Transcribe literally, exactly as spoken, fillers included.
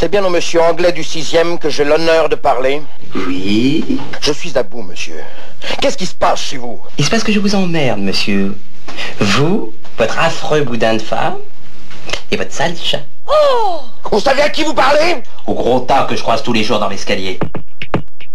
C'est bien au monsieur Anglais du sixième que j'ai l'honneur de parler? Oui. Je suis à bout, monsieur. Qu'est-ce qui se passe chez vous? Il se passe que je vous emmerde, monsieur. Vous, votre affreux boudin de femme, et votre sale chat. Oh! Vous savez à qui vous parlez? Au gros tas que je croise tous les jours dans l'escalier.